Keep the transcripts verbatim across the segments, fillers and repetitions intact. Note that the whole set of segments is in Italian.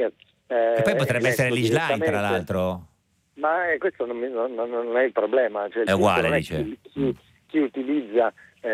ingegner. Eh, e poi potrebbe essere eletto Lish Line, tra direttamente. l'altro. Ma eh, questo non, mi- non- non è il problema, cioè, il È uguale, punto non è dice. chi, chi, chi utilizza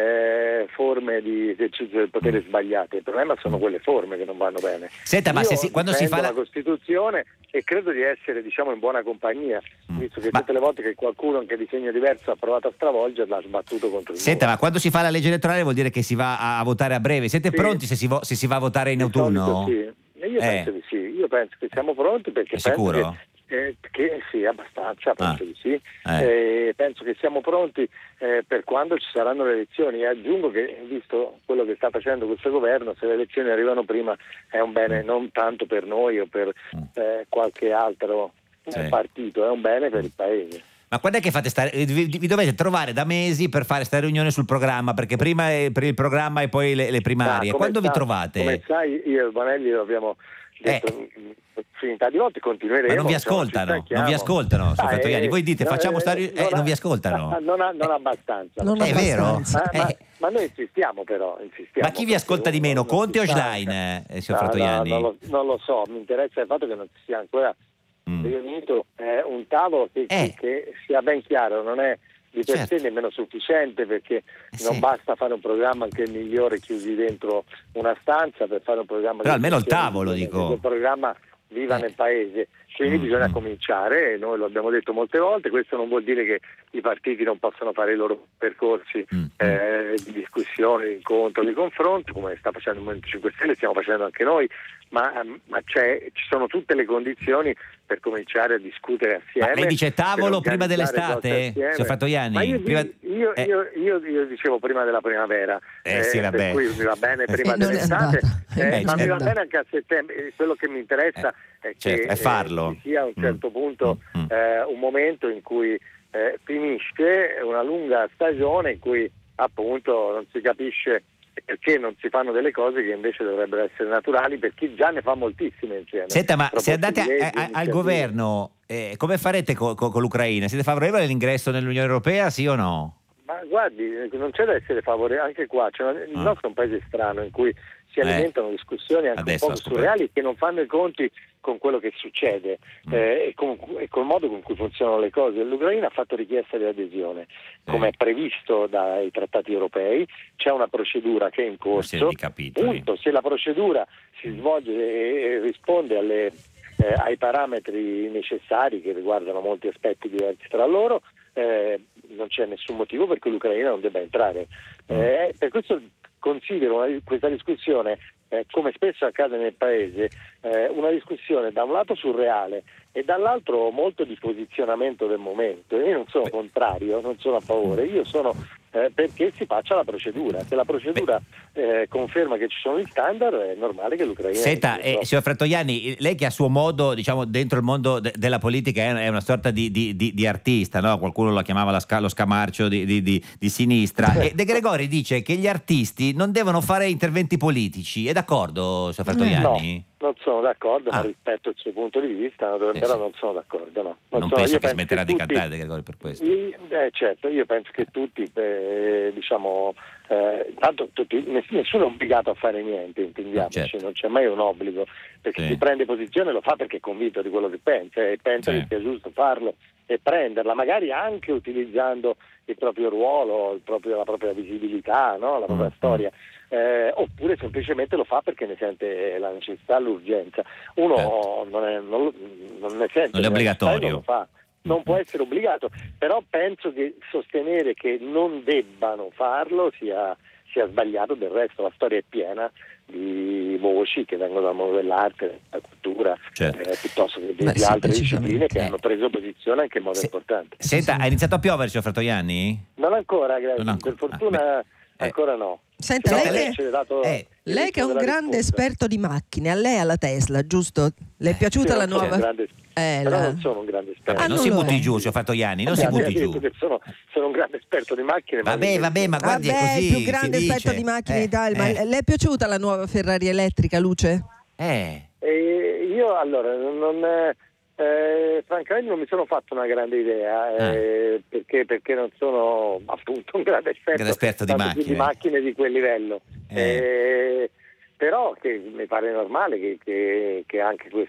eh, forme di esercizio del potere Mm. sbagliate, il problema sono quelle forme che non vanno bene. Senta, ma Io se si- quando si difendo fa la la... Costituzione e credo di essere, diciamo, in buona compagnia, Mm. visto che Ma- tutte le volte che qualcuno anche di segno diverso ha provato a stravolgerla ha sbattuto contro il Senta, muro. ma quando si fa la legge elettorale vuol dire che si va a, a votare a breve. Siete Sì. pronti se si, vo- se si va a votare in Di solito autunno? sì. E io Eh. penso di sì, io penso che siamo pronti perché È penso sicuro? che, eh, che sì, abbastanza, penso Ah. di sì. Eh. Eh, penso che siamo pronti eh, per quando ci saranno le elezioni e aggiungo che, visto quello che sta facendo questo governo, se le elezioni arrivano prima è un bene non tanto per noi o per eh, qualche altro eh, Sì. partito, è un bene per il Paese. Ma quando è che fate stare? eh, Vi, vi dovete trovare da mesi per fare sta riunione sul programma, perché prima è per il programma e poi le, le primarie. Ah, come Quando vi sa- trovate? Come sai, io e Bonelli lo abbiamo detto Eh. infinità di volte, continueremo. Ma non vi insomma, ci ascoltano, non vi stanchiamo. ascoltano, signor Ah, Fattoiani. eh, Voi dite no, facciamo eh, stare... Eh, non vi ascoltano. ah, Non, ha- non abbastanza. Non È vero? abbastanza. Ma, ma- Eh. ma noi insistiamo però, insistiamo. Ma chi vi ascolta di meno, Conte o Schlein, eh, signor No, no, Fattoiani? non, lo, non lo so, mi interessa il fatto che non si sia ancora Mm. riunito eh, un tavolo che, Eh. che sia ben chiaro, non è di per Certo. sé nemmeno sufficiente, perché Eh, non sì. basta fare un programma che è il migliore chiusi dentro una stanza per fare un programma. Però che almeno il funzioni, tavolo, bisogna dico. che il programma viva Eh. nel paese, quindi Mm, bisogna mm. cominciare, e noi lo abbiamo detto molte volte. Questo non vuol dire che i partiti non possano fare i loro percorsi Mm, eh, di discussione, di incontro, di confronto, come sta facendo il Movimento cinque Stelle, stiamo facendo anche noi, ma, ma c'è, ci sono tutte le condizioni per cominciare a discutere assieme. Ma lei dice tavolo per prima organizzare dell'estate, cose assieme. signor Fattoiani? Ma io, Prima- io, eh. io, io, io dicevo prima della primavera, Eh, sì, vabbè. per cui mi va bene prima E non è dell'estate, andata. eh, Eh, ma mi certo. va bene anche a settembre. Eh, Quello che mi interessa è certo, che è farlo. eh, ci sia a un Mm, certo punto mm, mm. eh, un momento in cui eh, finisce una lunga stagione in cui appunto non si capisce perché non si fanno delle cose che invece dovrebbero essere naturali per chi già ne fa moltissime insieme. Senta, ma Proposte se andate a- di legge, a- al iniziative. governo, eh, come farete co- co- con l'Ucraina? Siete favorevoli all'ingresso nell'Unione Europea, sì o no? Ma guardi, non c'è da essere favorevoli, anche qua c'è una- il Ah. nostro è un paese strano in cui si Eh. alimentano discussioni anche Adesso un ho po' scoperto. surreali che non fanno i conti con quello che succede Mm. eh, e, con, e col modo con cui funzionano le cose. L'Ucraina ha fatto richiesta di adesione, come è previsto dai trattati europei, c'è una procedura che è in Una serie corso, di capitoli. punto. Se la procedura si svolge e, e risponde alle, eh, ai parametri necessari che riguardano molti aspetti diversi tra loro, eh, non c'è nessun motivo per cui l'Ucraina non debba entrare. Eh, per questo considero una- questa discussione, eh, come spesso accade nel Paese, eh, una discussione da un lato surreale e dall'altro molto di posizionamento del momento. Io non sono contrario, non sono a favore, io sono eh, perché si faccia la procedura. Se la procedura eh, conferma che ci sono gli standard, è normale che l'Ucraina... Senta, entri. eh, signor Frattoiani, lei che a suo modo, diciamo, dentro il mondo de- della politica è, è una sorta di, di- di- di artista, no? Qualcuno lo chiamava la sca- lo scamarcio di, di- di- di sinistra. E De Gregori dice che gli artisti non devono fare interventi politici. È d'accordo, signor Frattoiani? No, non sono d'accordo, Ah. ma rispetto il suo punto di vista, no, Sì, però sì. non sono d'accordo. No. Non, sono- penso io che smetterà di tutti- cantare De Gregori per questo. Io- eh, certo, io penso che tutti, eh, diciamo, eh, tanto tutti, ness- nessuno è obbligato a fare niente, intendiamoci, No, certo. non c'è mai un obbligo, perché Sì. chi prende posizione lo fa perché è convinto di quello che pensa e pensa Sì. che sia giusto farlo e prenderla, magari anche utilizzando il proprio ruolo, il proprio- la propria visibilità, no? La propria Mm, storia. Eh, oppure semplicemente lo fa perché ne sente la necessità, l'urgenza. Uno Certo. non, è- non lo- non ne sente Non è la necessità e obbligatorio. non lo fa. Non può essere obbligato, però penso che sostenere che non debbano farlo sia, sia sbagliato. Del resto la storia è piena di voci che vengono dal mondo dell'arte, dalla cultura, Certo. eh, piuttosto che di, Beh, di sì, altre decisamente. discipline che Eh. hanno preso posizione anche in modo Se- importante. Senta, ha iniziato a piovere, signor Frattoiani? Non ancora, grazie. Non ancora. Per fortuna Ah, beh. ancora no. Senta, Però lei lei che- ci ha dato eh, il Lei che è un della grande risposta. esperto di macchine, a lei alla Tesla, giusto? Le è Eh, piaciuta Io la non sono nuova? un grande- Eh, però la- non sono un grande esperto. Vabbè, Ah, non non si lo butti è. giù, signor Frattoiani, non Vabbè, si butti ha giù. detto che sono, sono un grande esperto di macchine. ma Vabbè, non- vabbè, ma guardi, è Vabbè, così. il più grande si esperto dice. di macchine Eh, d'Italia. Ma eh, le è piaciuta la nuova Ferrari elettrica, Luce? eh. E io allora non, eh, francamente non mi sono fatto una grande idea eh, perché, perché non sono appunto un grande esperto, Grande esperto di tanto più macchine. di macchine di quel livello. Eh. Eh, però che mi pare normale che, che, che anche